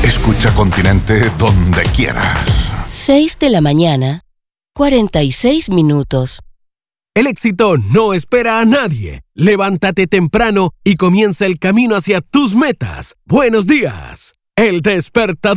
Escucha Continente donde quieras. 6 de la mañana, 46 minutos. El éxito no espera a nadie. Levántate temprano y comienza el camino hacia tus metas. Buenos días. El Despertador.